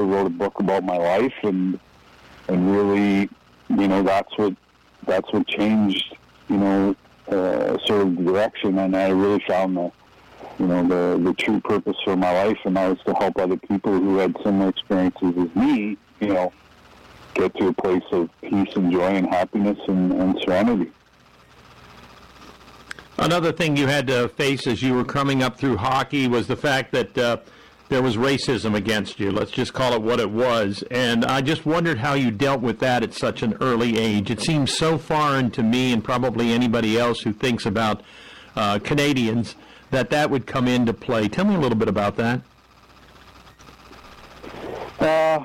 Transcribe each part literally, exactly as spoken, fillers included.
wrote a book about my life, and and really, you know, that's what that's what changed, you know, uh, sort of the direction, and I really found the, you know, the the true purpose for my life, and that was to help other people who had similar experiences as me, you know, get to a place of peace and joy and happiness and, and serenity. Another thing you had to face as you were coming up through hockey was the fact that uh, there was racism against you. Let's just call it what it was. And I just wondered how you dealt with that at such an early age. It seems so foreign to me, and probably anybody else who thinks about uh, Canadians, that that would come into play. Tell me a little bit about that. Uh,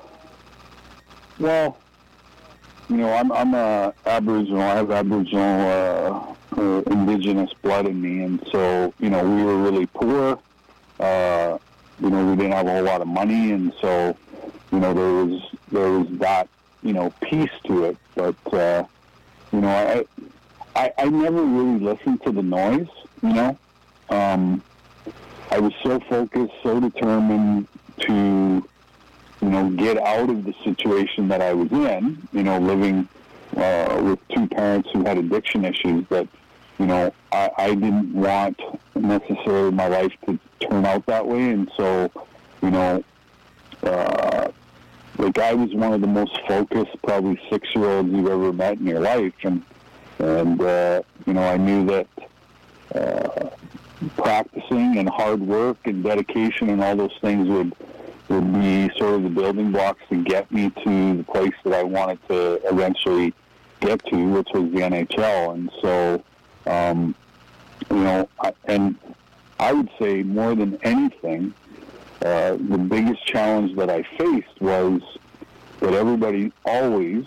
well, you know, I'm I'm a Aboriginal. I have Aboriginal uh, uh, Indigenous blood in me, and so, you know, we were really poor. Uh, you know, we didn't have a whole lot of money, and so, you know, there was there was that, you know, piece to it. But uh, you know, I, I I never really listened to the noise. You know, um, I was so focused, so determined to, you know, get out of the situation that I was in, you know, living uh, with two parents who had addiction issues, that, you know, I, I didn't want necessarily my life to turn out that way. And so, you know, uh, like, I was one of the most focused, probably six-year-olds you've ever met in your life. And, and uh, you know, I knew that uh, practicing and hard work and dedication and all those things would would be sort of the building blocks to get me to the place that I wanted to eventually get to, which was the N H L. And so, um, you know, I, and I would say more than anything, uh, the biggest challenge that I faced was that everybody always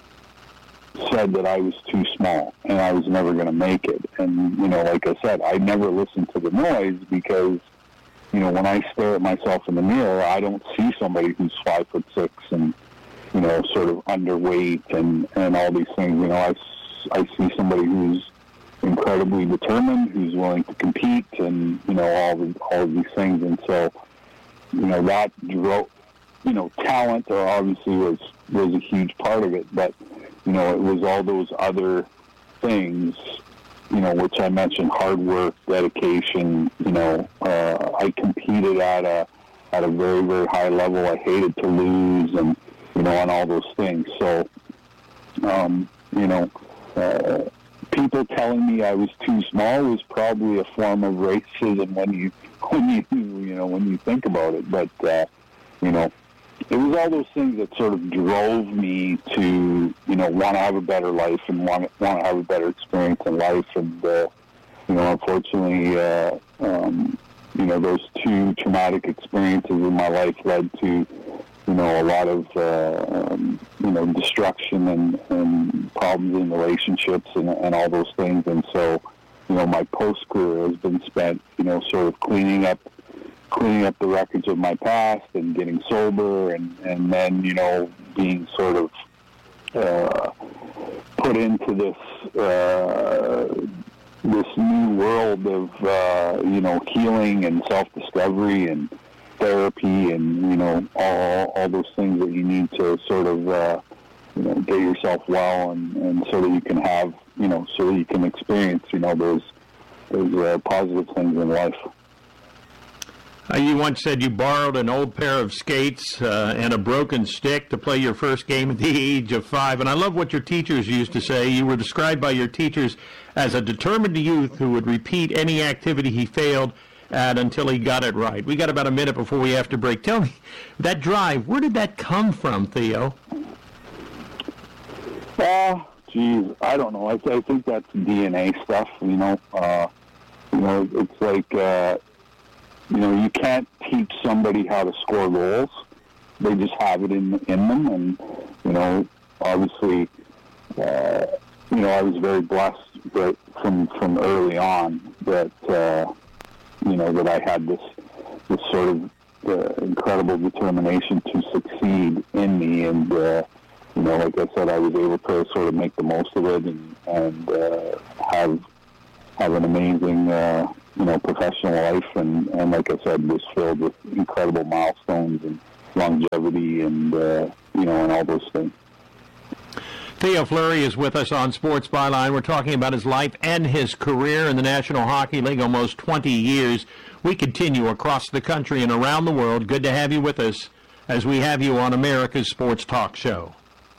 said that I was too small and I was never going to make it. And, you know, like I said, I never listened to the noise, because, you know, when I stare at myself in the mirror, I don't see somebody who's five foot six and, you know, sort of underweight and, and all these things. You know, I, I see somebody who's incredibly determined, who's willing to compete, and, you know, all the, all of these things. And so, you know, that drove, you know, talent or obviously was, was a huge part of it, but, you know, it was all those other things, you know, which I mentioned: hard work, dedication. You know, uh, I competed at a at a very, very high level. I hated to lose, and, you know, and all those things. So, um, you know, uh, people telling me I was too small was probably a form of racism when you when you you know when you think about it. But uh, you know, it was all those things that sort of drove me to, you know, want to have a better life and want to, want to have a better experience in life. And, uh, you know, unfortunately, uh, um, you know, those two traumatic experiences in my life led to, you know, a lot of, uh, um, you know, destruction and, and problems in relationships and, and all those things. And so, you know, my post-career has been spent, you know, sort of cleaning up cleaning up the records of my past and getting sober, and, and then, you know, being sort of uh, put into this uh, this new world of, uh, you know, healing and self-discovery and therapy and, you know, all, all those things that you need to sort of, uh, you know, get yourself well, and, and so that you can have, you know, so that you can experience, you know, those, those uh, positive things in life. Uh, you once said you borrowed an old pair of skates uh, and a broken stick to play your first game at the age of five. And I love what your teachers used to say. You were described by your teachers as a determined youth who would repeat any activity he failed at until he got it right. We got about a minute before we have to break. Tell me, that drive, where did that come from, Theo? Uh, geez, I don't know. I, I think that's D N A stuff, you know. Uh, you know, it's like... Uh, You know, you can't teach somebody how to score goals. They just have it in in them. And, you know, obviously, uh, you know, I was very blessed that from from early on that, uh, you know, that I had this, this sort of uh, incredible determination to succeed in me. And, uh, you know, like I said, I was able to sort of make the most of it and, and uh, have, have an amazing... Uh, you know, professional life, and, and like I said, was filled with incredible milestones and, longevity and, uh, you know, and all those things. Theo Fleury is with us on Sports Byline. We're talking about his life and his career in the National Hockey League, almost twenty years. We continue across the country and around the world. Good to have you with us as we have you on America's Sports Talk Show.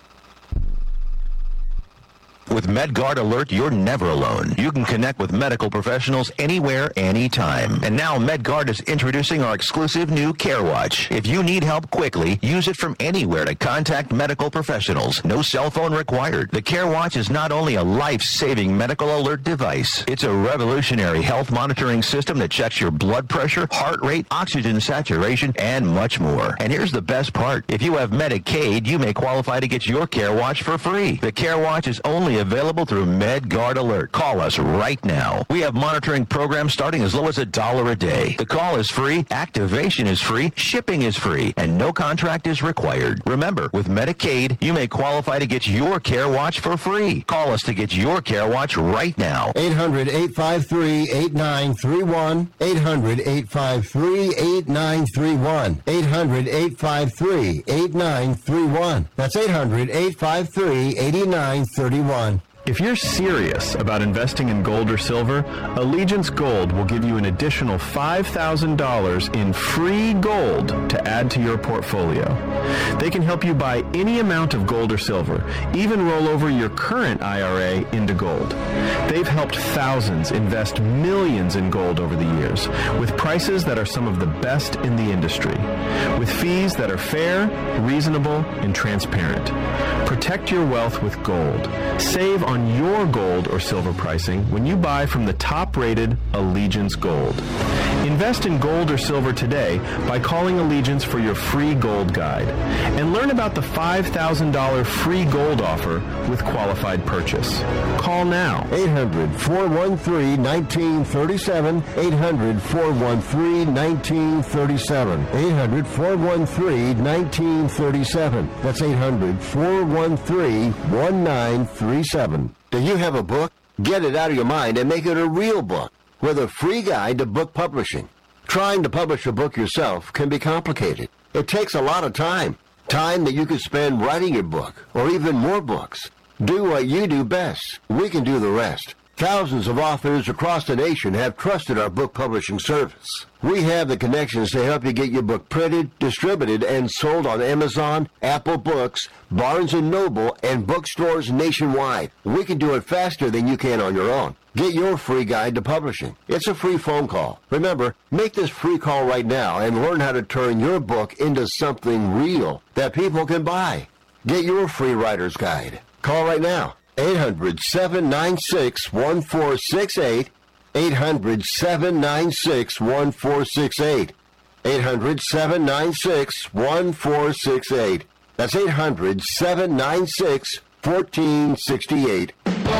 With MedGuard Alert, you're never alone. You can connect with medical professionals anywhere, anytime. And now MedGuard is introducing our exclusive new CareWatch. If you need help quickly, use it from anywhere to contact medical professionals. No cell phone required. The CareWatch is not only a life-saving medical alert device, it's a revolutionary health monitoring system that checks your blood pressure, heart rate, oxygen saturation, and much more. And here's the best part. If you have Medicaid, you may qualify to get your CareWatch for free. The CareWatch is only available through MedGuard Alert. Call us right now. We have monitoring programs starting as low as a dollar a day. The call is free, activation is free, shipping is free, and no contract is required. Remember, with Medicaid, you may qualify to get your CareWatch for free. Call us to get your CareWatch right now. eight hundred, eight five three, eight nine three one. eight hundred, eight five three, eight nine three one. eight hundred, eight five three, eight nine three one. That's eight hundred, eight five three, eight nine three one. If you're serious about investing in gold or silver, Allegiance Gold will give you an additional five thousand dollars in free gold to add to your portfolio. They can help you buy any amount of gold or silver, even roll over your current I R A into gold. They've helped thousands invest millions in gold over the years, with prices that are some of the best in the industry, with fees that are fair, reasonable, and transparent. Protect your wealth with gold. Save on your gold or silver pricing when you buy from the top-rated Allegiance Gold. Invest in gold or silver today by calling Allegiance for your free gold guide and learn about the five thousand dollars free gold offer with qualified purchase. Call now. eight hundred, four one three, one nine three seven. eight hundred, four one three, one nine three seven. eight hundred, four one three, one nine three seven. That's eight hundred, four one three, one nine three seven. Do you have a book? Get it out of your mind and make it a real book with a free guide to book publishing. Trying to publish a book yourself can be complicated. It takes a lot of time. Time that you could spend writing your book or even more books. Do what you do best. We can do the rest. Thousands of authors across the nation have trusted our book publishing service. We have the connections to help you get your book printed, distributed, and sold on Amazon, Apple Books, Barnes and Noble, and bookstores nationwide. We can do it faster than you can on your own. Get your free guide to publishing. It's a free phone call. Remember, make this free call right now and learn how to turn your book into something real that people can buy. Get your free writer's guide. Call right now. eight hundred, seven nine six, one four six eight. eight hundred, seven nine six, one four six eight. eight hundred, seven nine six, one four six eight. That's eight hundred, seven nine six, one four six eight.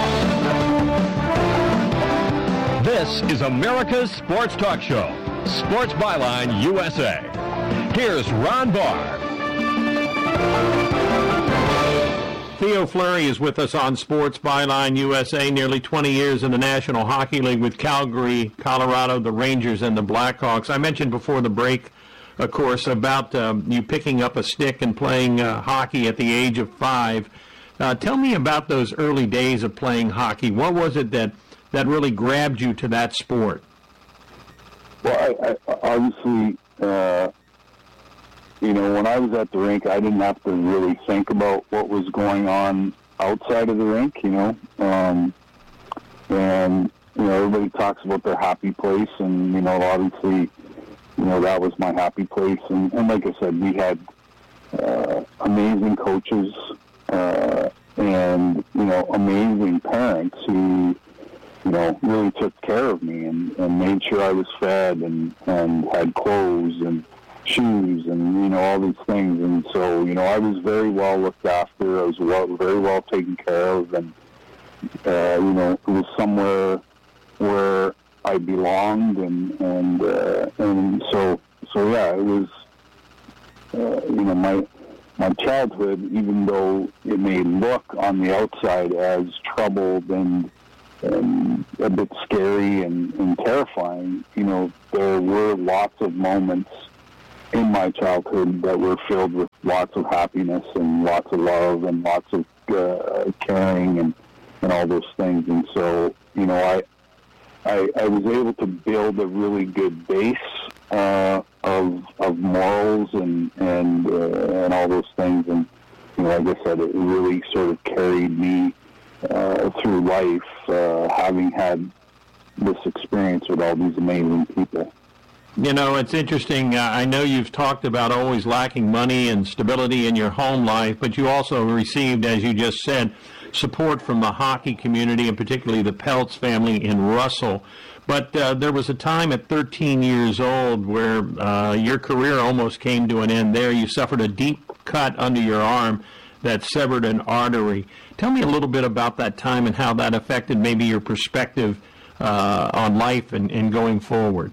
This is America's Sports Talk Show, Sports Byline U S A. Here's Ron Barr. Theo Fleury is with us on Sports Byline U S A, nearly twenty years in the National Hockey League with Calgary, Colorado, the Rangers, and the Blackhawks. I mentioned before the break, of course, about um, you picking up a stick and playing uh, hockey at the age of five. Uh, tell me about those early days of playing hockey. What was it that, that really grabbed you to that sport? Well, I, I, obviously, uh, you know, when I was at the rink, I didn't have to really think about what was going on outside of the rink, you know. Um, and, you know, everybody talks about their happy place, and, you know, obviously, you know, that was my happy place. And, and like I said, we had uh, amazing coaches uh, and, you know, amazing parents who, you know, really took care of me and, and made sure I was fed and, and had clothes and shoes and, you know, all these things. And so, you know, I was very well looked after. I was well, very well taken care of. And, uh, you know, it was somewhere where I belonged. And, and, uh, and so, so yeah, it was, uh, you know, my, my childhood, even though it may look on the outside as troubled and, and a bit scary and, and terrifying, you know, there were lots of moments in my childhood that were filled with lots of happiness and lots of love and lots of uh, caring and, and all those things. And so, you know, I, I, I was able to build a really good base uh, of of morals and and uh, and all those things. And you know, like I said, it really sort of carried me uh, through life, uh, having had this experience with all these amazing people. You know, it's interesting. Uh, I know you've talked about always lacking money and stability in your home life, but you also received, as you just said, support from the hockey community, and particularly the Peltz family in Russell. But uh, there was a time at thirteen years old where uh, your career almost came to an end there. You suffered a deep cut under your arm that severed an artery. Tell me a little bit about that time and how that affected maybe your perspective uh, on life and, and going forward.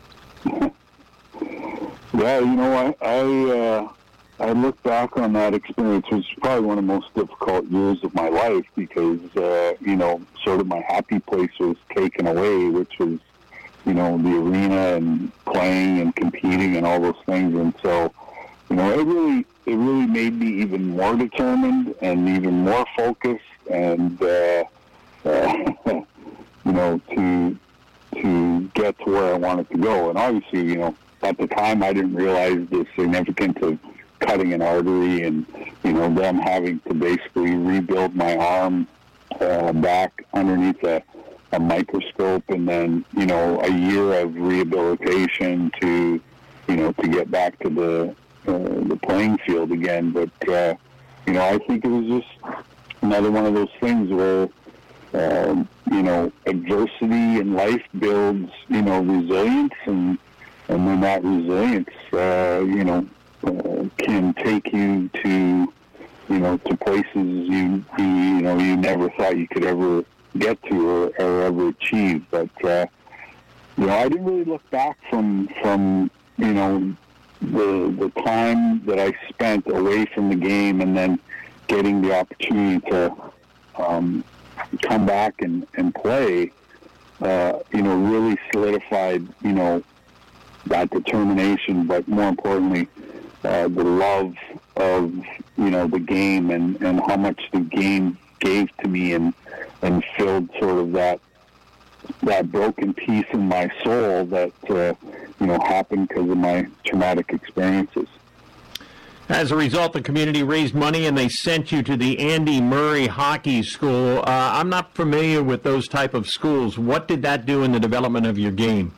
Yeah, you know, I I, uh, I look back on that experience, which was probably one of the most difficult years of my life because, uh, you know, sort of my happy place was taken away, which was, you know, the arena and playing and competing and all those things. And so, you know, it really, it really made me even more determined and even more focused and, uh, uh, you know, to to get to where I wanted to go. And obviously, you know, at the time I didn't realize the significance of cutting an artery and, you know, them having to basically rebuild my arm uh, back underneath a, a microscope, and then, you know, a year of rehabilitation to, you know, to get back to the uh, the playing field again. But, uh, you know, I think it was just another one of those things where, um, you know, adversity in life builds, you know, resilience, and and when that resilience, uh, you know, uh, can take you to, you know, to places you, you, you know, you never thought you could ever get to or, or ever achieve. But, uh, you know, I didn't really look back from, from, you know, the the time that I spent away from the game and then getting the opportunity to um, come back and, and play, uh, you know, really solidified, you know, that determination, but more importantly, uh, the love of, you know, the game and, and how much the game gave to me and, and filled sort of that that broken piece in my soul that, uh, you know, happened because of my traumatic experiences. As a result, the community raised money and they sent you to the Andy Murray Hockey School. Uh, I'm not familiar with those type of schools. What did that do in the development of your game?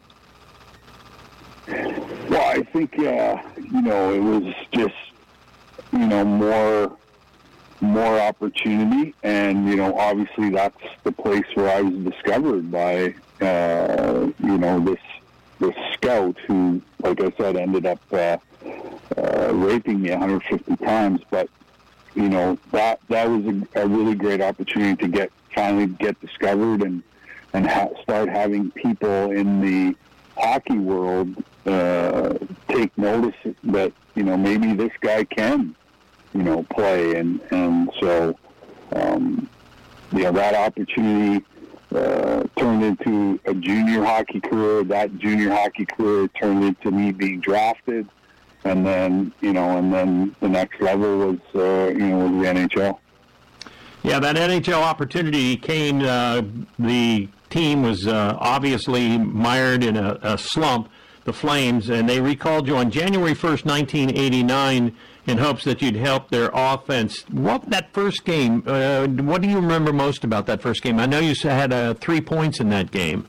Well, I think, uh, you know, it was just, you know, more more opportunity. And, you know, obviously that's the place where I was discovered by, uh, you know, this this scout who, like I said, ended up uh, uh, raping me one hundred fifty times. But, you know, that that was a, a really great opportunity to get finally get discovered and, and ha- start having people in the hockey world uh, take notice that, you know, maybe this guy can, you know, play. And, and so, um, you know, that opportunity uh, turned into a junior hockey career. That junior hockey career turned into me being drafted. And then, you know, and then the next level was, uh, you know, was the N H L. Yeah, that N H L opportunity came, uh, the team was uh, obviously mired in a, a slump, the Flames, and they recalled you on January first, nineteen eighty-nine, in hopes that you'd help their offense. What that first game, uh, what do you remember most about that first game? I know you had uh, three points in that game.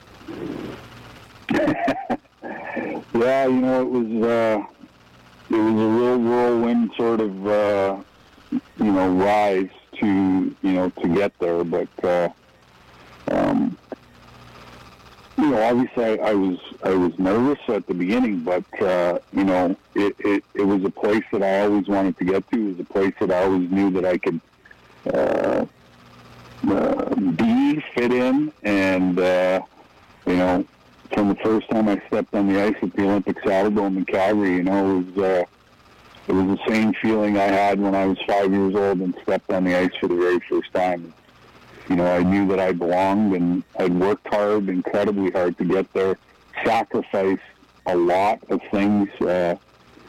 Yeah, you know, it was uh, it was a real whirlwind sort of, uh, you know, rise to, you know, to get there. But, uh, um, you know, obviously I, I was I was nervous at the beginning, but, uh, you know, it, it, it was a place that I always wanted to get to. It was a place that I always knew that I could uh, uh, be, fit in, and, uh, you know, from the first time I stepped on the ice at the Olympic Saddledome in Calgary, you know, it was uh, it was the same feeling I had when I was five years old and stepped on the ice for the very first time. You know, I knew that I belonged, and I'd worked hard, incredibly hard to get there, sacrificed a lot of things, uh,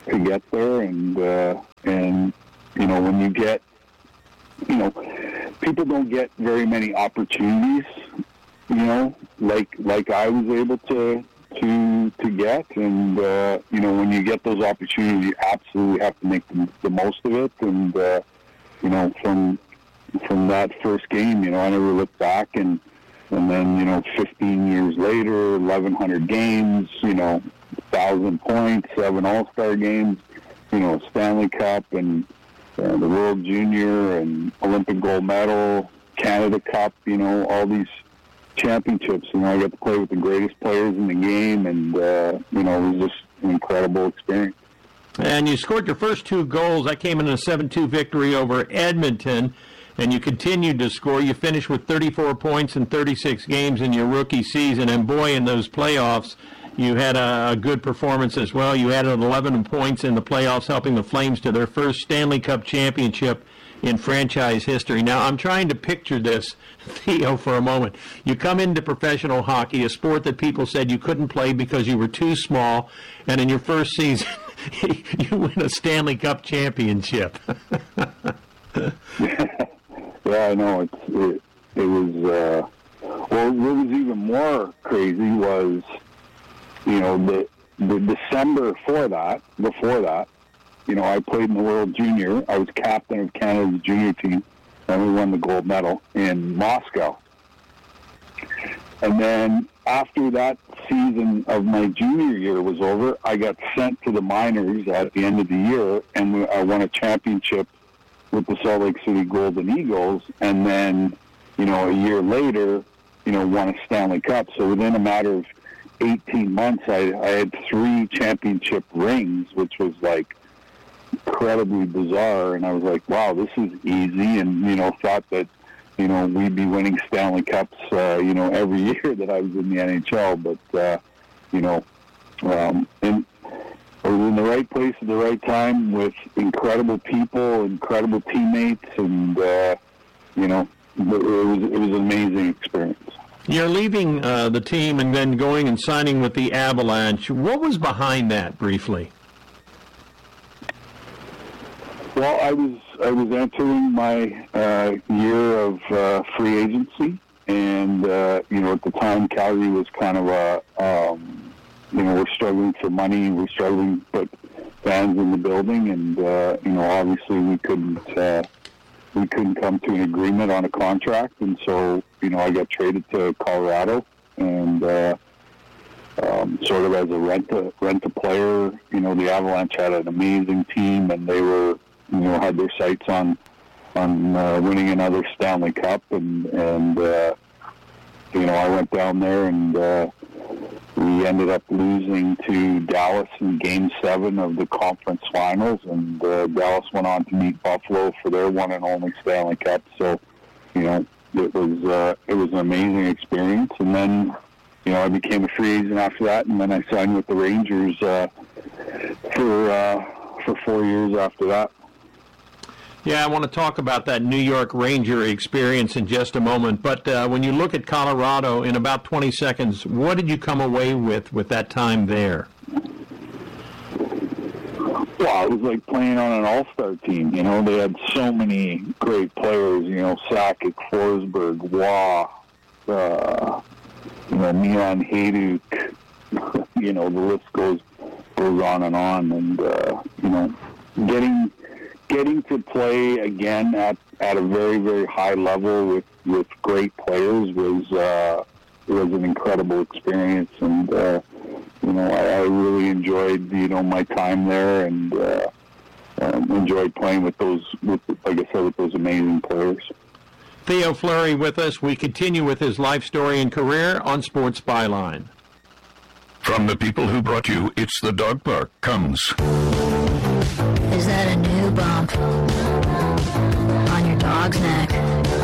to get there, and uh, and you know, when you get, you know, people don't get very many opportunities, you know, like like I was able to to to get, and uh, you know, when you get those opportunities, you absolutely have to make the, the most of it, and uh, you know, from from that first game, you know, I never looked back, and and then, you know, fifteen years later, eleven hundred games, you know, one thousand points, seven All-Star games, you know, Stanley Cup, and uh, the World Junior, and Olympic gold medal, Canada Cup, you know, all these championships. You know, I got to play with the greatest players in the game, and, uh, you know, it was just an incredible experience. And you scored your first two goals. That came in a seven two victory over Edmonton, and you continued to score. You finished with thirty-four points in thirty-six games in your rookie season, and boy, in those playoffs, you had a, a good performance as well. You added eleven points in the playoffs, helping the Flames to their first Stanley Cup championship in franchise history. Now, I'm trying to picture this, Theo, for a moment. You come into professional hockey, a sport that people said you couldn't play because you were too small, and in your first season, you win a Stanley Cup championship. Yeah, I know. It's, it, it was, uh, well, what was even more crazy was, you know, the, the December for that, before that, you know, I played in the World Junior. I was captain of Canada's junior team, and we won the gold medal in Moscow. And then after that season of my junior year was over, I got sent to the minors at the end of the year, and I won a championship with the Salt Lake City Golden Eagles, and then, you know, a year later, you know, won a Stanley Cup. So within a matter of eighteen months, I, I had three championship rings, which was, like, incredibly bizarre. And I was like, wow, this is easy, and, you know, thought that, you know, we'd be winning Stanley Cups, uh, you know, every year that I was in the N H L. But, uh, you know, um, and I was in the right place at the right time with incredible people, incredible teammates, and, uh, you know, it was, it was an amazing experience. You're leaving uh, the team and then going and signing with the Avalanche. What was behind that, briefly? Well, I was I was entering my uh, year of uh, free agency, and uh, you know, at the time, Calgary was kind of a um, you know, we're struggling for money, we're struggling to put fans in the building, and uh, you know, obviously we couldn't uh, we couldn't come to an agreement on a contract, and so, you know, I got traded to Colorado, and uh, um, sort of as a rent a rent a player. You know, the Avalanche had an amazing team, and they were, you know, had their sights on on uh, winning another Stanley Cup, and and uh, you know, I went down there, and uh, we ended up losing to Dallas in Game Seven of the conference finals, and uh, Dallas went on to meet Buffalo for their one and only Stanley Cup. So, you know, it was uh, it was an amazing experience. And then, you know, I became a free agent after that, and then I signed with the Rangers uh, for uh, for four years after that. Yeah, I want to talk about that New York Ranger experience in just a moment. But uh, when you look at Colorado, in about twenty seconds, what did you come away with with that time there? Well, it was like playing on an all-star team. You know, they had so many great players. You know, Sakic, Forsberg, Waugh, uh, you know, Milan Hajduk. You know, the list goes goes on and on. And uh, you know, getting. Getting to play again at, at a very, very high level with, with great players was uh, was an incredible experience, and uh, you know, I, I really enjoyed, you know, my time there, and uh, um, enjoyed playing with those, with, like I said, with those amazing players. Theo Fleury with us. We continue with his life story and career on Sports Byline. From the people who brought you It's the Dog Park comes. Is that a new bump on your dog's neck?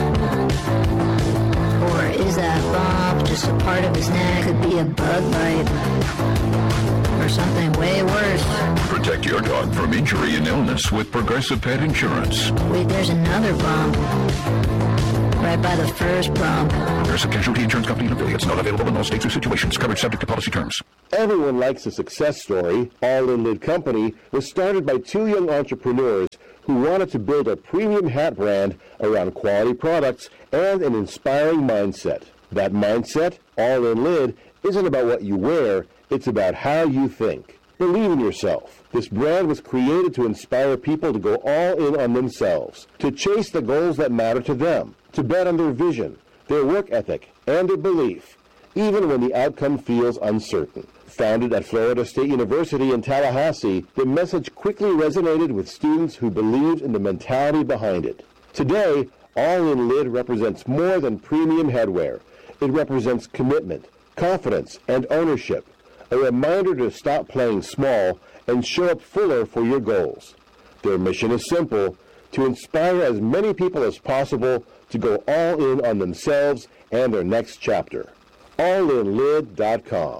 Or is that bump just a part of his neck? Could be a bug bite or something way worse. Protect your dog from injury and illness with Progressive Pet Insurance. Wait, there's another bump. right by the first bump. Progressive Casualty Insurance Company and affiliates. Not available in all states or situations. Coverage subject to policy terms. Everyone likes a success story. All In Lid Company was started by two young entrepreneurs who wanted to build a premium hat brand around quality products and an inspiring mindset. That mindset, All In Lid, isn't about what you wear, it's about how you think. Believe in yourself. This brand was created to inspire people to go all in on themselves, to chase the goals that matter to them, to bet on their vision, their work ethic, and their belief, even when the outcome feels uncertain. Founded at Florida State University in Tallahassee, the message quickly resonated with students who believed in the mentality behind it. Today, All In Lid represents more than premium headwear. It represents commitment, confidence, and ownership. A reminder to stop playing small and show up fuller for your goals. Their mission is simple: to inspire as many people as possible to go all in on themselves and their next chapter. all in lid dot com.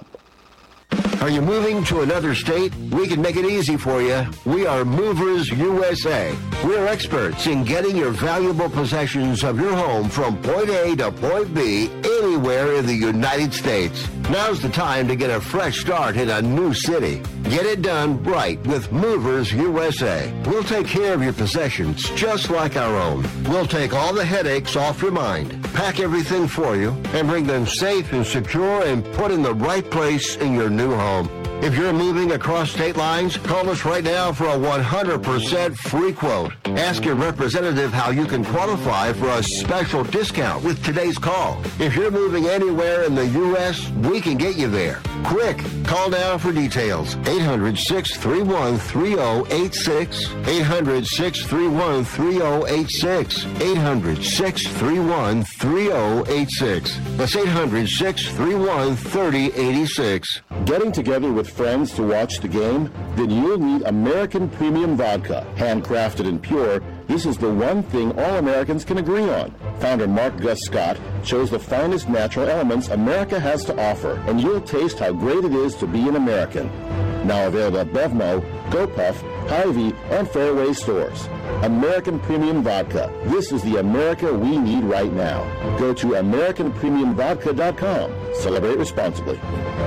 Are you moving to another state? We can make it easy for you. We are Movers U S A. We're experts in getting your valuable possessions of your home from point A to point B anywhere in the United States. Now's the time to get a fresh start in a new city. Get it done right with Movers U S A. We'll take care of your possessions just like our own. We'll take all the headaches off your mind, pack everything for you, and bring them safe and secure and put in the right place in your new home. If you're moving across state lines, call us right now for a one hundred percent free quote. Ask your representative how you can qualify for a special discount with today's call. If you're moving anywhere in the U S, we can get you there. Quick, call now for details. eight hundred, six three one, three oh eight six. eight hundred, six three one, three oh eight six. eight hundred, six three one, three oh eight six. That's eight hundred, six three one, three oh eight six. Getting together with friends to watch the game? Then you'll need American Premium Vodka. Handcrafted and pure, this is the one thing all Americans can agree on. Founder Mark Gus Scott chose the finest natural elements America has to offer, and you'll taste how great it is to be an American. Now available at Bevmo, GoPuff, Hy-Vee, and Fairway stores. American Premium Vodka. This is the America we need right now. Go to american premium vodka dot com. Celebrate responsibly.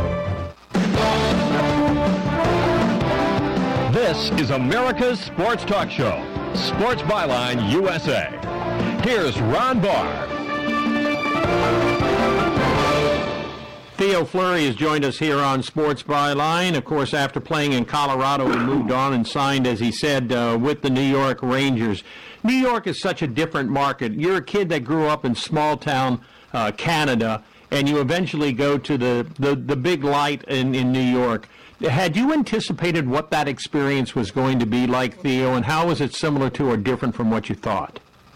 This is America's Sports Talk Show, Sports Byline U S A. Here's Ron Barr. Theo Fleury has joined us here on Sports Byline. Of course, after playing in Colorado, he moved on and signed, as he said, uh, with the New York Rangers. New York is such a different market. You're a kid that grew up in small-town uh, Canada, and you eventually go to the, the, the big light in, in New York. Had you anticipated what that experience was going to be like, Theo, and how was it similar to or different from what you thought?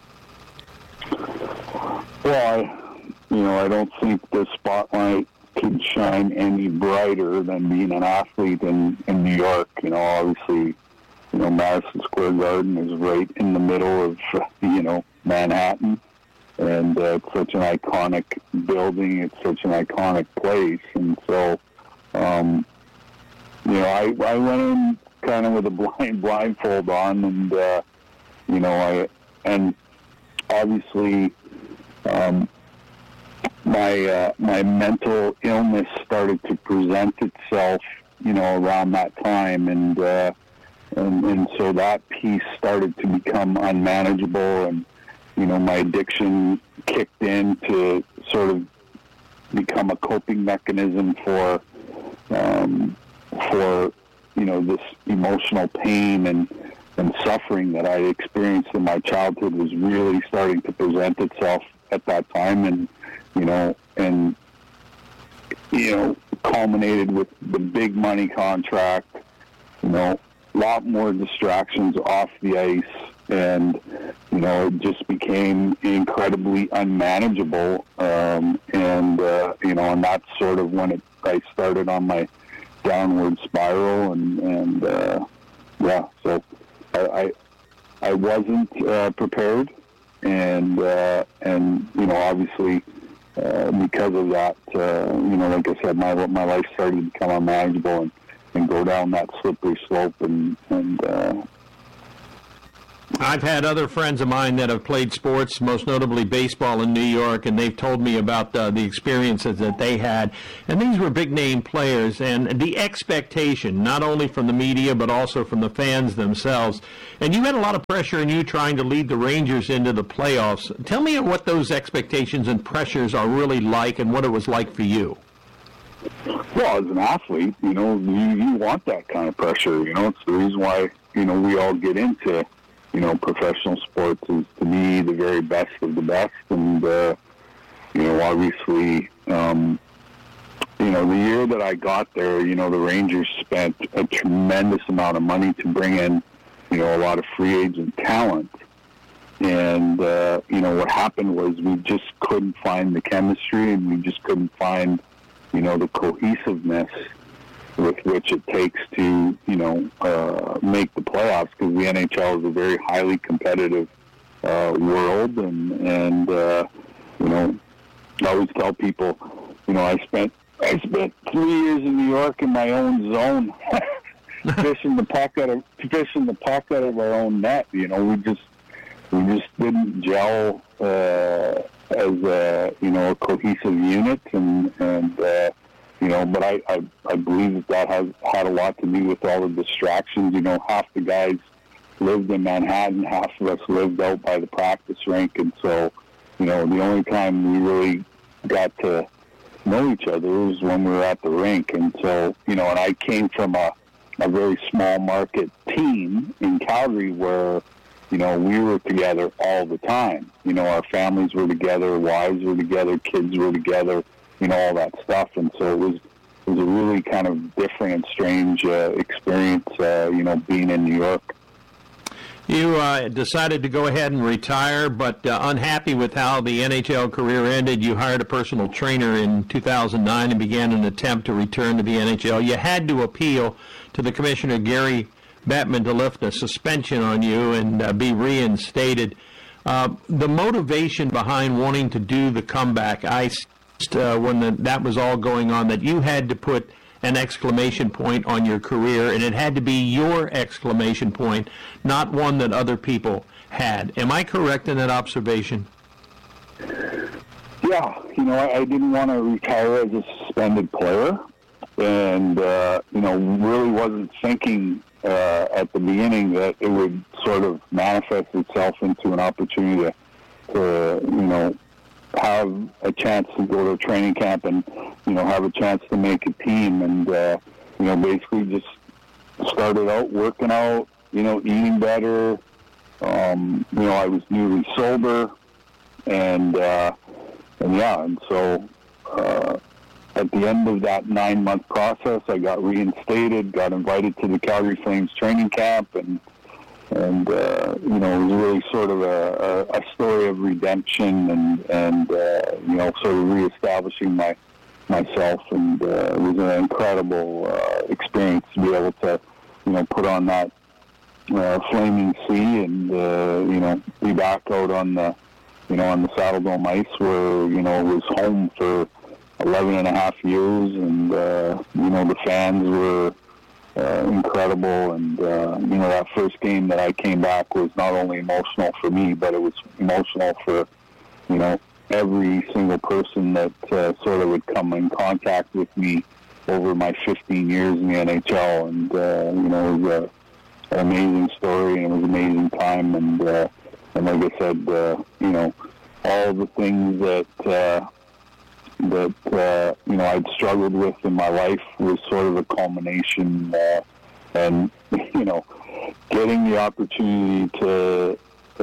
Well, I, you know, I don't think the spotlight could shine any brighter than being an athlete in, in New York. You know, obviously, you know, Madison Square Garden is right in the middle of, you know, Manhattan, and uh, it's such an iconic building. It's such an iconic place, and so, um, you know, I, I went in kind of with a blind blindfold on, and uh, you know, I and obviously, um, my uh, my mental illness started to present itself, you know, around that time, and uh, and and so that piece started to become unmanageable, and you know, my addiction kicked in to sort of become a coping mechanism for. Um, for, you know, this emotional pain and, and suffering that I experienced in my childhood was really starting to present itself at that time, and, you know, and, you know, culminated with the big money contract, you know, a lot more distractions off the ice, and, you know, it just became incredibly unmanageable, um, and, uh, you know, and that's sort of when it, I started on my downward spiral, and and uh, yeah, so I I, I wasn't uh, prepared, and uh, and you know, obviously uh, because of that, uh, you know, like I said, my my life started to become unmanageable and, and go down that slippery slope, and and uh, I've had other friends of mine that have played sports, most notably baseball in New York, and they've told me about uh, the experiences that they had. And these were big-name players, and the expectation, not only from the media, but also from the fans themselves. And you had a lot of pressure in you trying to lead the Rangers into the playoffs. Tell me what those expectations and pressures are really like and what it was like for you. Well, as an athlete, you know, you, you want that kind of pressure. You know, it's the reason why, you know, we all get into, you know, professional sports is to be the very best of the best. And, uh, you know, obviously, um, you know, the year that I got there, you know, the Rangers spent a tremendous amount of money to bring in, you know, a lot of free agent talent. And, uh, you know, what happened was we just couldn't find the chemistry, and we just couldn't find, you know, the cohesiveness with which it takes to, you know, uh, make the playoffs, because the N H L is a very highly competitive uh, world. And, and uh, you know, I always tell people, you know, I spent I spent three years in New York in my own zone, fishing the puck out of fishing the puck out of our own net. You know, we just we just didn't gel uh, as a, you know, a cohesive unit, and and uh, you know, but I, I I believe that that has had a lot to do with all the distractions. You know, half the guys lived in Manhattan, half of us lived out by the practice rink, and so, you know, the only time we really got to know each other was when we were at the rink. And so, you know, and I came from a, a very small market team in Calgary where, you know, we were together all the time. You know, our families were together, wives were together, kids were together, you know, all that stuff. And so it was, it was a really kind of different and strange uh, experience, uh, you know, being in New York. You uh, decided to go ahead and retire, but uh, unhappy with how the N H L career ended, you hired a personal trainer in two thousand nine and began an attempt to return to the N H L. You had to appeal to the Commissioner Gary Bettman to lift a suspension on you and uh, be reinstated. Uh, the motivation behind wanting to do the comeback, I uh, when the, that was all going on, that you had to put an exclamation point on your career, and it had to be your exclamation point, not one that other people had. Am I correct in that observation? Yeah, you know, I, I didn't want to retire as a suspended player, and, uh, you know, really wasn't thinking uh, at the beginning that it would sort of manifest itself into an opportunity to, to you know, have a chance to go to a training camp and, you know, have a chance to make a team. And, uh, you know, basically just started out working out, you know, eating better. Um, you know, I was newly sober. And, uh, and yeah, and so uh, at the end of that nine-month process, I got reinstated, got invited to the Calgary Flames training camp, and And, uh, you know, it was really sort of a, a, a story of redemption and, and uh, you know, sort of reestablishing my, myself. And uh, it was an incredible uh, experience to be able to, you know, put on that uh, flaming sea and, uh, you know, be back out on the, you know, on the Saddle Dome ice where, you know, it was home for eleven and a half years. And, uh, you know, the fans were Uh, incredible, and uh, you know, that first game that I came back was not only emotional for me, but it was emotional for, you know, every single person that uh, sort of would come in contact with me over my fifteen years in the N H L. And uh, you know, it was a, an amazing story, and it was an amazing time. And uh, and like I said, uh, you know, all the things that uh, that, uh, you know, I'd struggled with in my life was sort of a culmination, uh, and, you know, getting the opportunity to,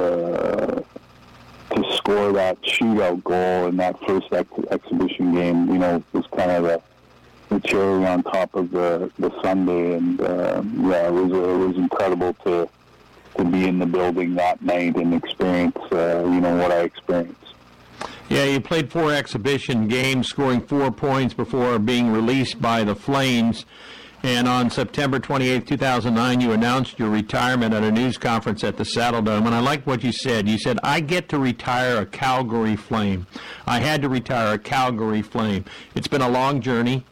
uh, to score that shootout goal in that first ex- exhibition game, you know, was kind of the, the cherry on top of the, the Sunday. And, uh, yeah, it was, it was incredible to, to be in the building that night and experience, uh, you know, what I experienced. Yeah, you played four exhibition games, scoring four points before being released by the Flames. And on September twenty-eighth, two thousand nine, you announced your retirement at a news conference at the Saddle Dome. And I like what you said. You said, I get to retire a Calgary Flame. I had to retire a Calgary Flame. It's been a long journey.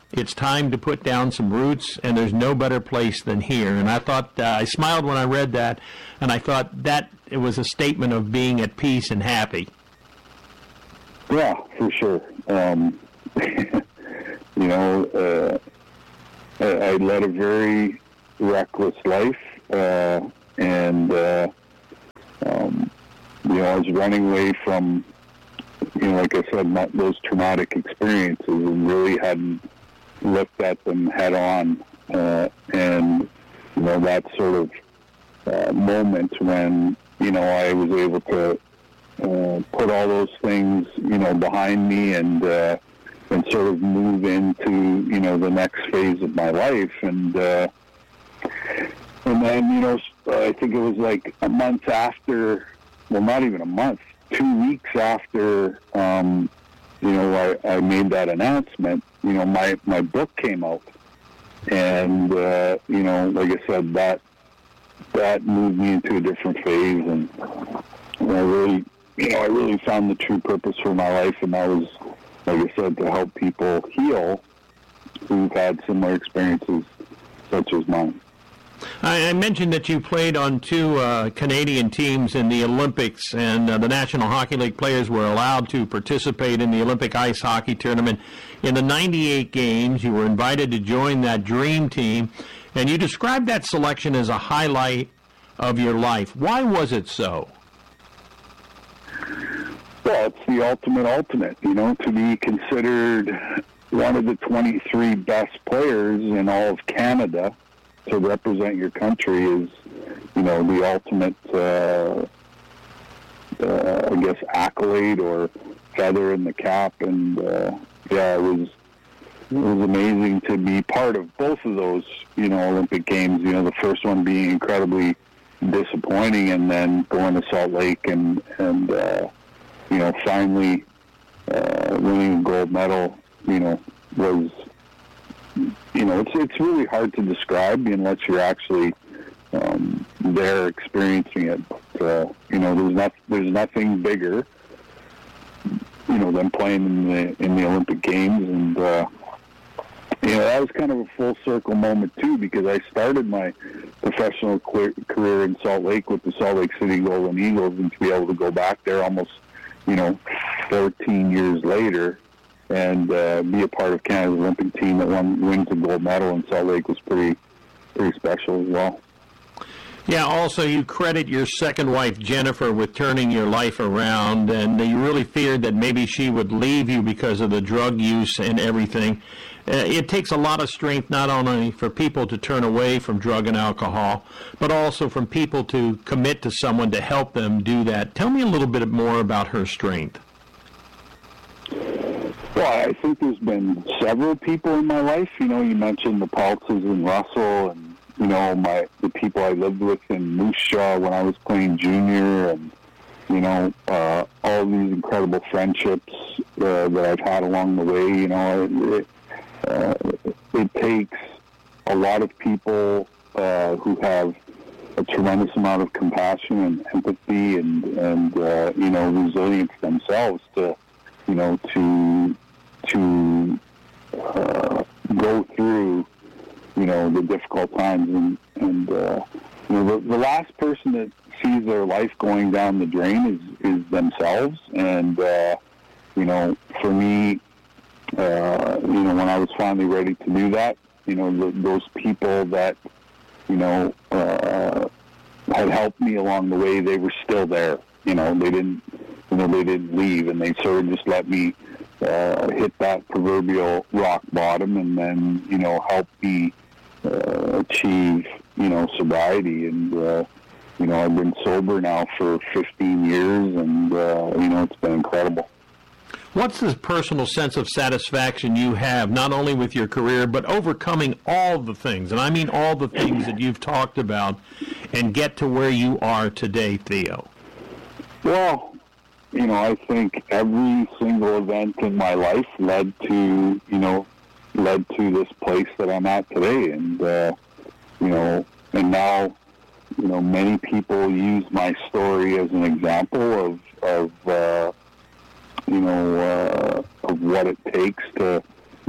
it's time to put down some roots, and there's no better place than here. And I thought, uh, I smiled when I read that, and I thought that it was a statement of being at peace and happy. Yeah, for sure. Um, you know, uh, I, I led a very reckless life, uh, and, uh, um, you know, I was running away from, you know, like I said, not those traumatic experiences, and really hadn't looked at them head on. Uh, and, you know, that sort of uh, moment when, you know, I was able to uh, put all those things, you know, behind me and, uh, and sort of move into, you know, the next phase of my life. And, uh, and then, you know, I think it was like a month after, well, not even a month, two weeks after, um, you know, I, I made that announcement, you know, my, my book came out. And, uh, you know, like I said, that, that moved me into a different phase. And, and I really, you know, I really found the true purpose for my life. And that was, like I said, to help people heal who've had similar experiences such as mine. I mentioned that you played on two uh, Canadian teams in the Olympics, and uh, the National Hockey League players were allowed to participate in the Olympic ice hockey tournament. In the ninety-eight games, you were invited to join that dream team, and you described that selection as a highlight of your life. Why was it so? Well, it's the ultimate ultimate, you know, to be considered one of the twenty-three best players in all of Canada to represent your country is, you know, the ultimate, uh, uh, I guess, accolade or feather in the cap. And, uh, yeah, it was it was amazing to be part of both of those, you know, Olympic Games. You know, the first one being incredibly disappointing, and then going to Salt Lake and, and uh, you know, finally uh, winning a gold medal, you know, was... You know, it's it's really hard to describe unless you're actually um, there experiencing it. But, uh, you know, there's not there's nothing bigger, you know, than playing in the in the Olympic Games, and uh, you know, that was kind of a full circle moment too, because I started my professional career in Salt Lake with the Salt Lake City Golden Eagles, and to be able to go back there almost, you know, fourteen years later, and uh, be a part of Canada's Olympic team that won wins a gold medal in Salt Lake was pretty pretty special as well. Yeah, also you credit your second wife, Jennifer, with turning your life around, and you really feared that maybe she would leave you because of the drug use and everything. Uh, it takes a lot of strength not only for people to turn away from drug and alcohol, but also from people to commit to someone to help them do that. Tell me a little bit more about her strength. Well, I think there's been several people in my life. You know, you mentioned the Peltzes and Russell, and, you know, my the people I lived with in Moose Jaw when I was playing junior, and, you know, uh, all these incredible friendships uh, that I've had along the way. You know, it, uh, it takes a lot of people uh, who have a tremendous amount of compassion and empathy and, and uh, you know, resilience themselves to, you know, to to uh, go through, you know, the difficult times. And, and uh, you know, the, the last person that sees their life going down the drain is, is themselves. And, uh, you know, for me, uh, you know, when I was finally ready to do that, you know, the, those people that, you know, uh, had helped me along the way, they were still there. You know, they didn't, you know, they didn't leave, and they sort of just let me uh, hit that proverbial rock bottom, and then, you know, help me uh, achieve, you know, sobriety. And, uh, you know, I've been sober now for fifteen years, and, uh, you know, it's been incredible. What's the personal sense of satisfaction you have, not only with your career, but overcoming all the things, and I mean all the things that you've talked about, and get to where you are today, Theo? Well, you know, I think every single event in my life led to, you know, led to this place that I'm at today. And, uh, you know, and now, you know, many people use my story as an example of, of uh, you know, uh, of what it takes to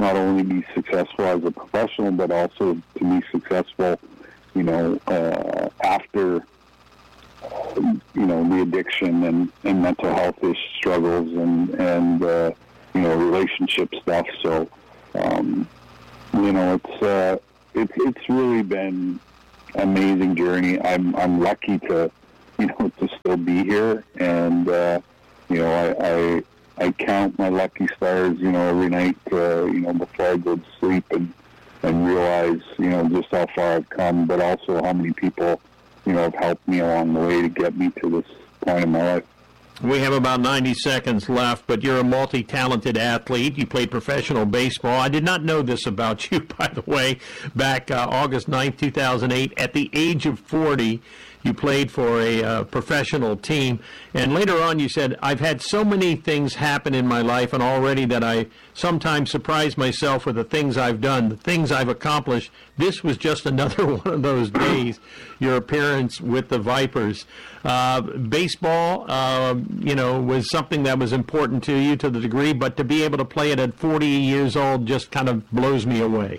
not only be successful as a professional, but also to be successful, you know, uh, after, you know, the addiction and, and mental health struggles and, and uh, you know, relationship stuff. So, um, you know, it's, uh, it's, it's really been an amazing journey. I'm, I'm lucky to, you know, to still be here. And, uh, you know, I, I, I count my lucky stars, you know, every night, uh, you know, before I go to sleep and, and realize, you know, just how far I've come, but also how many people, you know, have helped me along the way to get me to this point in my life. We have about ninety seconds left, but you're a multi-talented athlete. You played professional baseball. I did not know this about you, by the way. Back uh, August ninth, two thousand eight, at the age of forty, you played for a uh, professional team. And later on you said, I've had so many things happen in my life, and already that I sometimes surprise myself with the things I've done, the things I've accomplished. This was just another one of those days, your appearance with the Vipers. Uh, baseball, uh, you know, was something that was important to you to the degree, but to be able to play it at forty years old just kind of blows me away.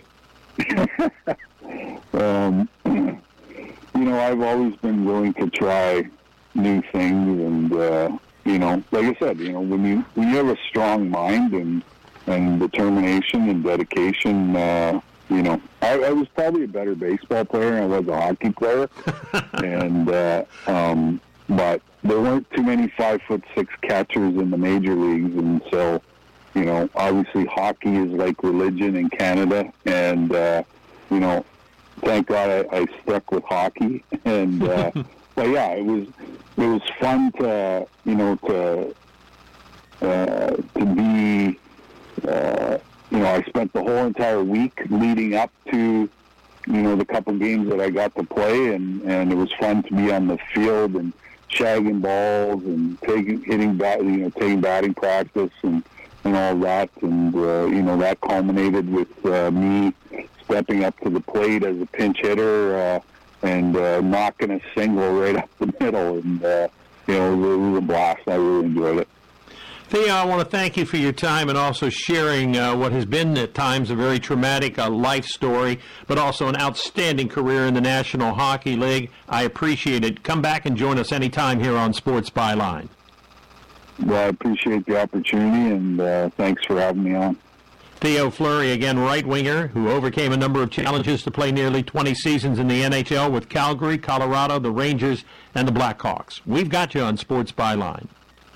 um, you know, I've always been willing to try new things, and uh, you know, like I said, you know, when you when you have a strong mind and and determination and dedication, uh, you know, I, I was probably a better baseball player than I was a hockey player, and uh, um, but there weren't too many five foot six catchers in the major leagues, and so, you know, obviously hockey is like religion in Canada, and uh, you know, thank God I, I stuck with hockey, and uh, but yeah, it was it was fun to you know to uh, to be. Uh, you know, I spent the whole entire week leading up to, you know, the couple games that I got to play, and, and it was fun to be on the field and shagging balls and taking hitting bat, you know, taking batting practice and, and all that, and uh, you know, that culminated with uh, me stepping up to the plate as a pinch hitter uh, and uh, knocking a single right up the middle, and uh, you know, it was a blast. I really enjoyed it. Theo, I want to thank you for your time and also sharing uh, what has been at times a very traumatic uh, life story, but also an outstanding career in the National Hockey League. I appreciate it. Come back and join us anytime here on Sports Byline. Well, I appreciate the opportunity, and uh, thanks for having me on. Theo Fleury, again, right winger, who overcame a number of challenges to play nearly twenty seasons in the N H L with Calgary, Colorado, the Rangers, and the Blackhawks. We've got you on Sports Byline.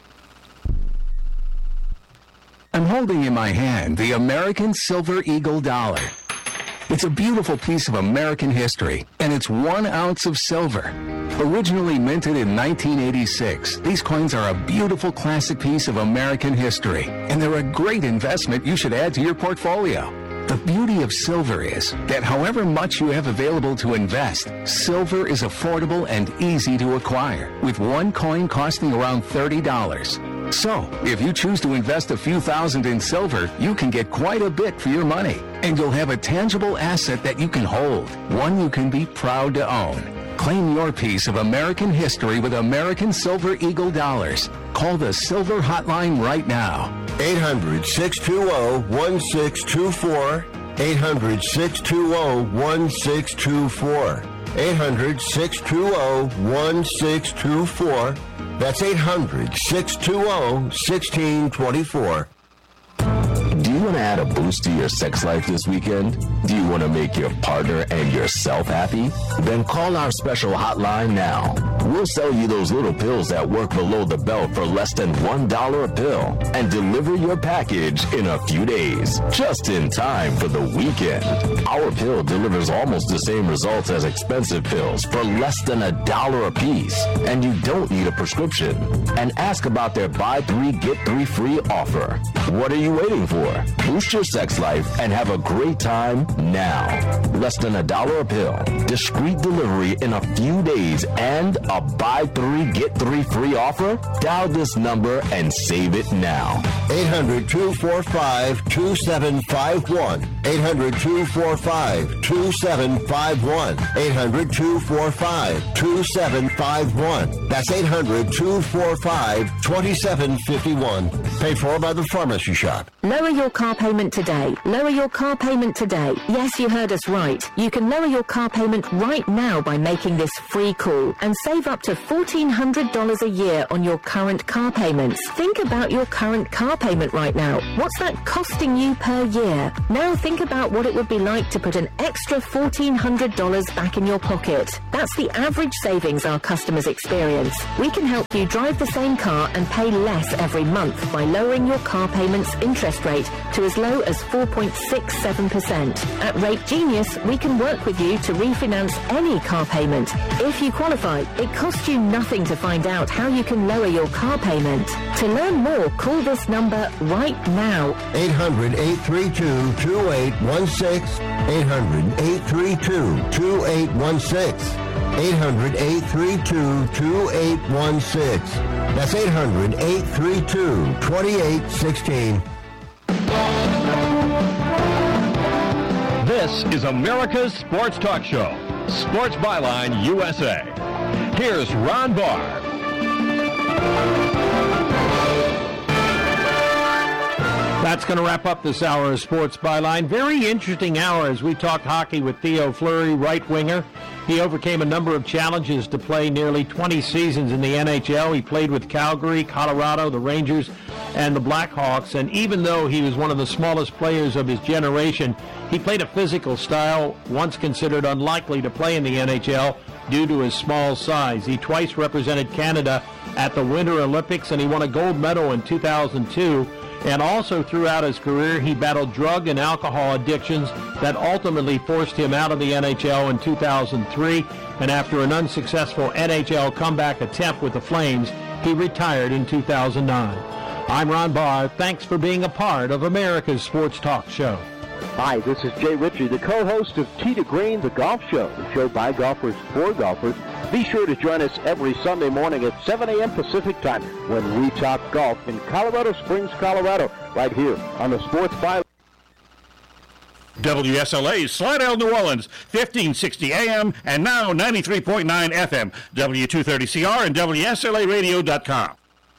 I'm holding in my hand the American Silver Eagle dollar. It's a beautiful piece of American history, and it's one ounce of silver. Originally minted in nineteen eighty-six, these coins are a beautiful classic piece of American history, and they're a great investment you should add to your portfolio. The beauty of silver is that however much you have available to invest, silver is affordable and easy to acquire, with one coin costing around thirty dollars. So, if you choose to invest a few thousand in silver, you can get quite a bit for your money, and you'll have a tangible asset that you can hold, one you can be proud to own. Claim your piece of American history with American Silver Eagle dollars. Call the Silver Hotline right now. eight hundred, six two zero, one six two four. eight hundred, six two zero, one six two four. eight hundred, six two zero, one six two four. That's eight hundred, six two zero, one six two four. Do you want to add a boost to your sex life this weekend? Do you want to make your partner and yourself happy? Then call our special hotline now. We'll sell you those little pills that work below the belt for less than one dollar a pill and deliver your package in a few days, just in time for the weekend. Our pill delivers almost the same results as expensive pills for less than a dollar a piece, and you don't need a prescription. And ask about their buy three, get three free offer. What are you waiting for? Boost your sex life and have a great time now. Less than a dollar a pill, discreet delivery in a few days, and a buy three, get three free offer? Dial this number and save it now. eight hundred, two four five, two seven five one. eight hundred, two four five, two seven five one. eight hundred, two four five, two seven five one. That's eight hundred, two four five, two seven five one. Paid for by the Pharmacy Shop. Lower your car payment today. Lower your car payment today. Yes, you heard us right. You can lower your car payment right now by making this free call and save up to fourteen hundred dollars a year on your current car payments. Think about your current car payment right now. What's that costing you per year? Now think about what it would be like to put an extra fourteen hundred dollars back in your pocket. That's the average savings our customers experience. We can help you drive the same car and pay less every month by lowering your car payment's interest rate to as low as four point six seven percent. At Rate Genius, we can work with you to refinance any car payment. If you qualify, it costs you nothing to find out how you can lower your car payment. To learn more, call this number right now. eight hundred, eight three two, two eight one six. eight hundred, eight three two, two eight one six. eight hundred, eight three two, two eight one six. That's eight hundred, eight three two, two eight one six. This is America's Sports Talk Show, Sports Byline U S A. Here's Ron Barr. That's going to wrap up this hour of Sports Byline. Very interesting hour as we talk hockey with Theo Fleury, right winger. He overcame a number of challenges to play nearly twenty seasons in the N H L. He played with Calgary, Colorado, the Rangers, and the Blackhawks. And even though he was one of the smallest players of his generation, he played a physical style once considered unlikely to play in the N H L due to his small size. He twice represented Canada at the Winter Olympics, and he won a gold medal in two thousand two. And also throughout his career, he battled drug and alcohol addictions that ultimately forced him out of the N H L in two thousand three. And after an unsuccessful N H L comeback attempt with the Flames, he retired in two thousand nine. I'm Ron Barr. Thanks for being a part of America's Sports Talk Show. Hi, this is Jay Ritchie, the co-host of Tee to Green, the golf show, the show by golfers for golfers. Be sure to join us every Sunday morning at seven a.m. Pacific time when we talk golf in Colorado Springs, Colorado, right here on the Sports Byline. W S L A Slidell, New Orleans, fifteen sixty A M and now ninety-three point nine F M, W two thirty C R and W S L A radio dot com.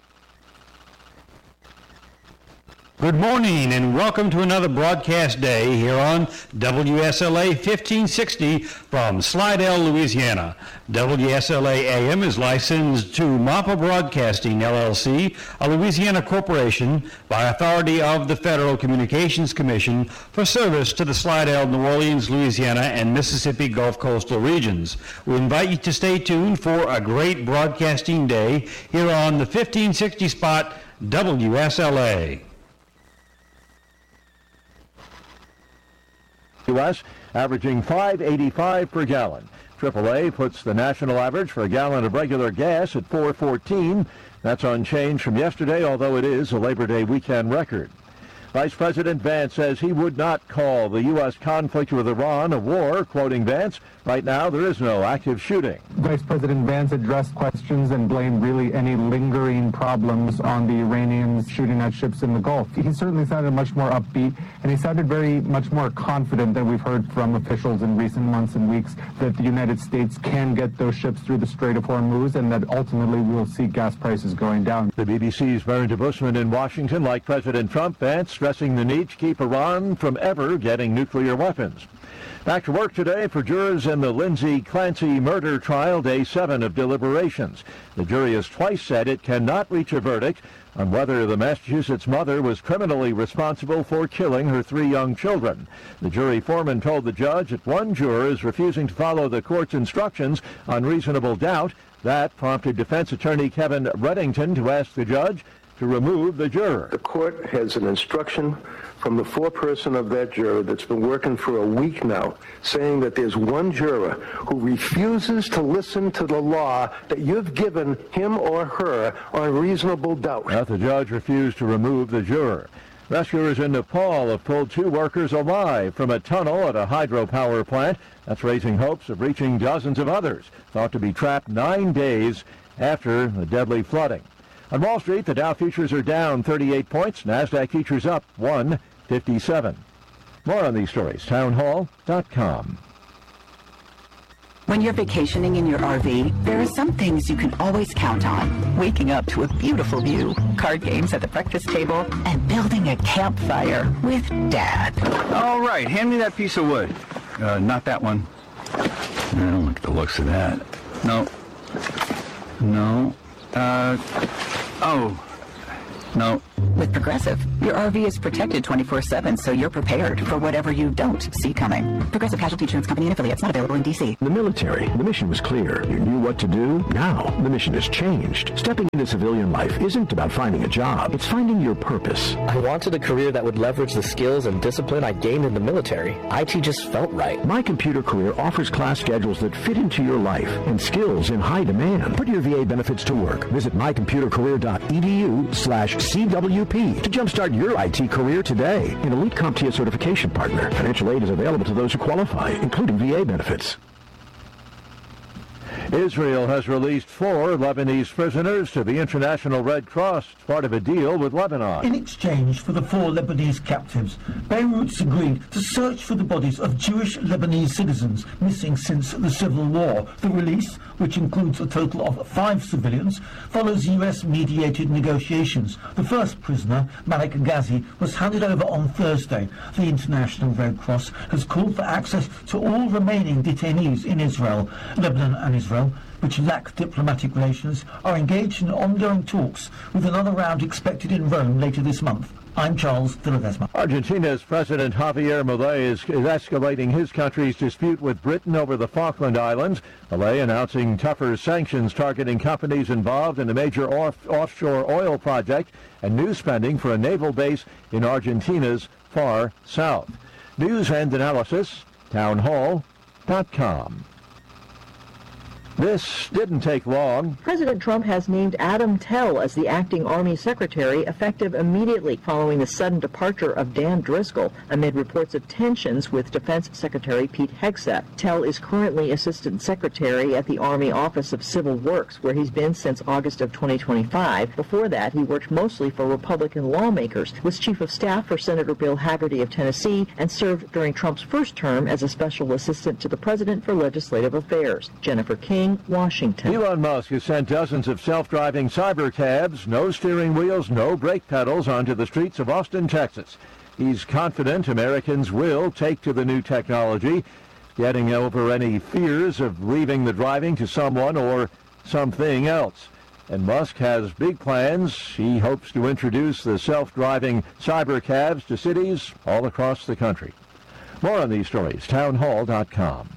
Good morning and welcome to another broadcast day here on W S L A fifteen sixty from Slidell, Louisiana. W S L A A M is licensed to MAPA Broadcasting, L L C, a Louisiana corporation by authority of the Federal Communications Commission for service to the Slidell, New Orleans, Louisiana, and Mississippi Gulf Coastal regions. We invite you to stay tuned for a great broadcasting day here on the fifteen sixty spot W S L A. U S averaging five eighty-five per gallon. triple A puts the national average for a gallon of regular gas at four fourteen. That's unchanged from yesterday, although it is a Labor Day weekend record. Vice President Vance says he would not call the U S conflict with Iran a war. Quoting Vance, right now there is no active shooting. Vice President Vance addressed questions and blamed really any lingering problems on the Iranians shooting at ships in the Gulf. He certainly sounded much more upbeat, and he sounded very much more confident than we've heard from officials in recent months and weeks that the United States can get those ships through the Strait of Hormuz and that ultimately we'll see gas prices going down. The B B C's Vern de Busman in Washington, like President Trump, Vance stressing the need to keep Iran from ever getting nuclear weapons. Back to work today for jurors in the Lindsay Clancy murder trial, day seven of deliberations. The jury has twice said it cannot reach a verdict on whether the Massachusetts mother was criminally responsible for killing her three young children. The jury foreman told the judge that one juror is refusing to follow the court's instructions on reasonable doubt. That prompted defense attorney Kevin Reddington to ask the judge to remove the juror. The court has an instruction from the foreperson of that juror that's been working for a week now, saying that there's one juror who refuses to listen to the law that you've given him or her on reasonable doubt. But the judge refused to remove the juror. Rescuers in Nepal have pulled two workers alive from a tunnel at a hydropower plant. That's raising hopes of reaching dozens of others, thought to be trapped nine days after the deadly flooding. On Wall Street, the Dow futures are down thirty-eight points. NASDAQ futures up one fifty-seven. More on these stories, townhall dot com. When you're vacationing in your R V, there are some things you can always count on. Waking up to a beautiful view, card games at the breakfast table, and building a campfire with Dad. All right, hand me that piece of wood. Uh, not that one. I don't like the looks of that. No. No. Uh, oh. No. With Progressive, your R V is protected twenty-four seven, so you're prepared for whatever you don't see coming. Progressive Casualty Insurance Company and affiliates, not available in D C. The military, the mission was clear. You knew what to do. Now, the mission has changed. Stepping into civilian life isn't about finding a job. It's finding your purpose. I wanted a career that would leverage the skills and discipline I gained in the military. I T just felt right. My Computer Career offers class schedules that fit into your life and skills in high demand. Put your V A benefits to work. Visit my computer career dot e d u slash C W P to jumpstart your I T career today. An elite CompTIA certification partner. Financial aid is available to those who qualify, including V A benefits. Israel has released four Lebanese prisoners to the International Red Cross, part of a deal with Lebanon. In exchange for the four Lebanese captives, Beirut's agreed to search for the bodies of Jewish Lebanese citizens missing since the Civil War. The release, which includes a total of five civilians, follows U S-mediated negotiations. The first prisoner, Malik Ghazi, was handed over on Thursday. The International Red Cross has called for access to all remaining detainees in Israel. Lebanon and Israel, which lack diplomatic relations, are engaged in ongoing talks, with another round expected in Rome later this month. I'm Charles de Ledesma. Argentina's President Javier Milei is, is escalating his country's dispute with Britain over the Falkland Islands. Milei announcing tougher sanctions targeting companies involved in a major off, offshore oil project and new spending for a naval base in Argentina's far south. News and analysis, town hall dot com. This didn't take long. President Trump has named Adam Tell as the acting Army Secretary, effective immediately following the sudden departure of Dan Driscoll amid reports of tensions with Defense Secretary Pete Hegseth. Tell is currently Assistant Secretary at the Army Office of Civil Works, where he's been since August of twenty twenty-five. Before that, he worked mostly for Republican lawmakers, was Chief of Staff for Senator Bill Hagerty of Tennessee, and served during Trump's first term as a Special Assistant to the President for Legislative Affairs. Jennifer King, Washington. Elon Musk has sent dozens of self-driving cyber cabs, no steering wheels, no brake pedals, onto the streets of Austin, Texas. He's confident Americans will take to the new technology, getting over any fears of leaving the driving to someone or something else. And Musk has big plans. He hopes to introduce the self-driving cyber cabs to cities all across the country. More on these stories, town hall dot com.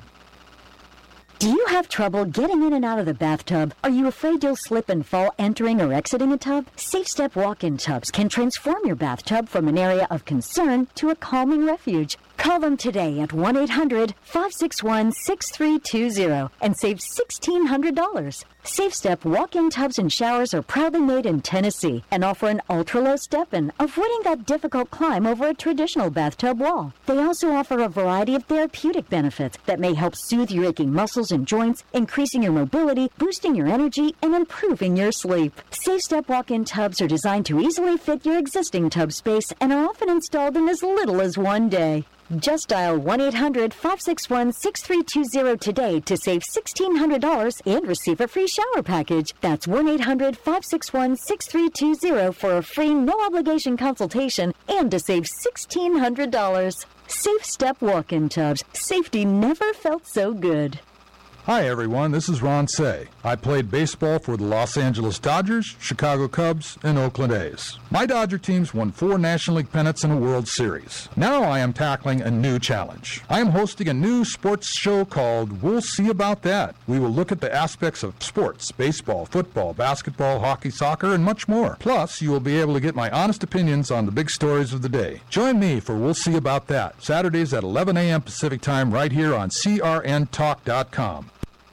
Do you have trouble getting in and out of the bathtub? Are you afraid you'll slip and fall entering or exiting a tub? Safe Step walk-in tubs can transform your bathtub from an area of concern to a calming refuge. Call them today at one eight hundred, five six one, six three two zero and save sixteen hundred dollars. Safe Step walk-in tubs and showers are proudly made in Tennessee and offer an ultra-low step-in, avoiding that difficult climb over a traditional bathtub wall. They also offer a variety of therapeutic benefits that may help soothe your aching muscles and joints, increasing your mobility, boosting your energy, and improving your sleep. Safe Step walk-in tubs are designed to easily fit your existing tub space and are often installed in as little as one day. Just dial one eight hundred, five six one, six three two zero today to save sixteen hundred dollars and receive a free shower package. That's one eight hundred, five six one, six three two zero for a free no-obligation consultation and to save sixteen hundred dollars. Safe Step walk-in tubs. Safety never felt so good. Hi, everyone. This is Ron Say. I played baseball for the Los Angeles Dodgers, Chicago Cubs, and Oakland A's. My Dodger teams won four National League pennants and a World Series. Now I am tackling a new challenge. I am hosting a new sports show called We'll See About That. We will look at the aspects of sports, baseball, football, basketball, hockey, soccer, and much more. Plus, you will be able to get my honest opinions on the big stories of the day. Join me for We'll See About That, Saturdays at eleven a.m. Pacific Time right here on C R N talk dot com.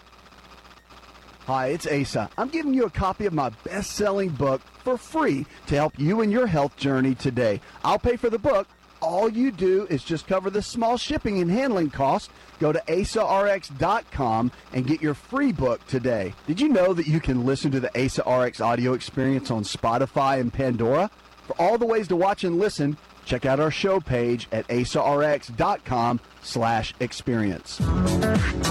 Hi, it's Asa. I'm giving you a copy of my best-selling book for free to help you in your health journey today. I'll pay for the book. All you do is just cover the small shipping and handling costs. Go to asa r x dot com and get your free book today. Did you know that you can listen to the Asa R X audio experience on Spotify and Pandora? For all the ways to watch and listen, check out our show page at asa r x dot com slash experience.